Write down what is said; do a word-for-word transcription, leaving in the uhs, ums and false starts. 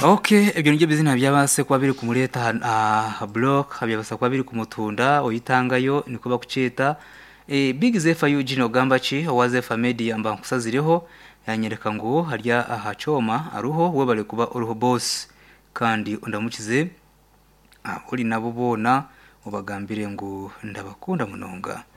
Okay, ibyo nibyo bizina byabase kwa biri kumureta uh, block habyabasa kwa biri kumutunda oyitangayo niko bakucita e Big Zephyr Eugene Ogambachi owaze famedi amba nkusaziriho yanyereka ngo harya ahacoma aruho we bari kuba uruho boss kandi undamukize uh, uri nabo bona ubagambire ngo ndabakunda munonga.